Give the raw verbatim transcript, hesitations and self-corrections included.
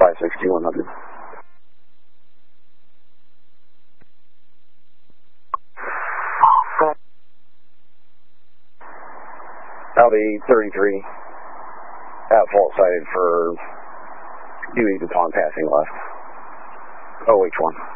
five six two one hundred. Audi thirty-three, at fault sighted for due east upon passing left. O H one.